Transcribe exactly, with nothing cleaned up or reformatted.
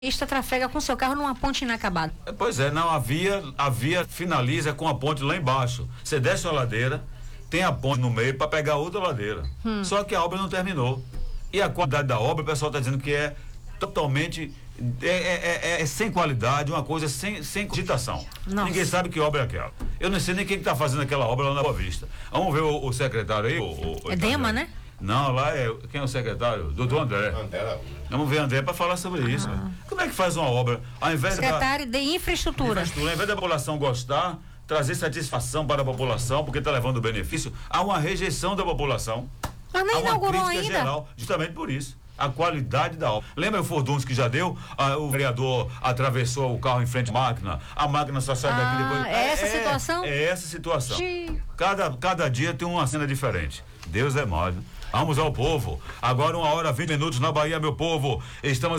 Esta trafega com seu carro numa ponte inacabada. Pois é, não, a via, a via finaliza com a ponte lá embaixo. Você desce a ladeira, tem a ponte no meio para pegar outra ladeira. Hum. Só que a obra não terminou. E a qualidade da obra, o pessoal está dizendo que é totalmente é, é, é, é sem qualidade, uma coisa sem, sem cogitação. Nossa. Ninguém sabe que obra é aquela. Eu não sei nem quem está fazendo aquela obra lá na Boa Vista. Vamos ver o, o secretário aí. O, o, é Dema, né? Não, lá é. Quem é o secretário? Doutor André. André. Vamos ver André para falar sobre ah. isso. Como é que faz uma obra? Ao invés secretário da, de infraestrutura. infraestrutura. Ao invés da população gostar, trazer satisfação para a população, porque está levando benefício, há uma rejeição da população. Mas nem há uma inaugurou crítica ainda. geral, justamente por isso. A qualidade da obra. Lembra o Forduns que já deu? Ah, o vereador atravessou o carro em frente à máquina, a máquina só sai ah, daqui depois. É essa é, situação? É essa situação. Cada, cada dia tem uma cena diferente. Deus é mais. Vamos ao povo. Agora uma hora, vinte minutos na Bahia, meu povo. Estamos